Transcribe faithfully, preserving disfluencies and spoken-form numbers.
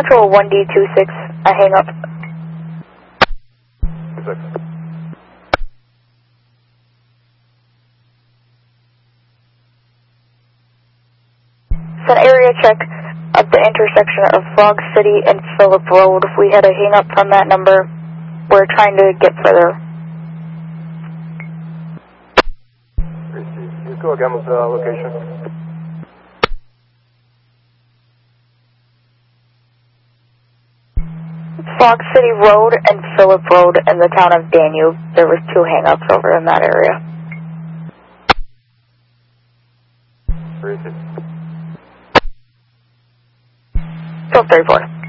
Central one D two six, I hang up. two six. It's an area check at the intersection of Frog City and Phillip Road. If we had a hang up from that number, we're trying to get further. Received. You go again with the location. Frog City Road and Phillip Road in the town of Danube. There was two hang-ups over in that area. Received. twelve thirty-four.